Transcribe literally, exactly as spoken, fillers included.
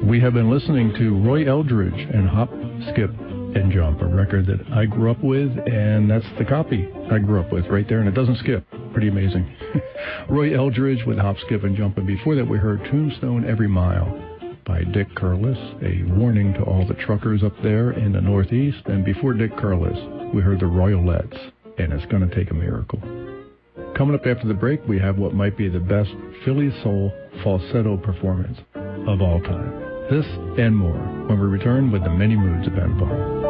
We have been listening to Roy Eldridge and Hop, Skip, and Jump, a record that I grew up with, and that's the copy I grew up with right there, and it doesn't skip. Pretty amazing. Roy Eldridge with Hop, Skip, and Jump, and before that we heard Tombstone Every Mile by Dick Curless, a warning to all the truckers up there in the Northeast. And before Dick Curless, we heard the Royalettes, and It's Gonna Take a Miracle. Coming up after the break, we have what might be the best Philly soul falsetto performance of all time. This and more when we return with the many moods of Ben Vaughn.